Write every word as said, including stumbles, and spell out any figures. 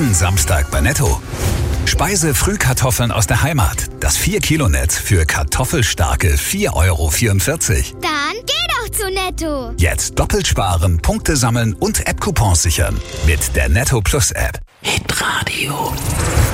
Diesen Samstag bei Netto. Speise Frühkartoffeln aus der Heimat. Das vier Kilo Netz für kartoffelstarke vier Euro vierundvierzig. Dann geh doch zu Netto. Jetzt doppelt sparen, Punkte sammeln und App-Coupons sichern. Mit der Netto Plus App. Hitradio.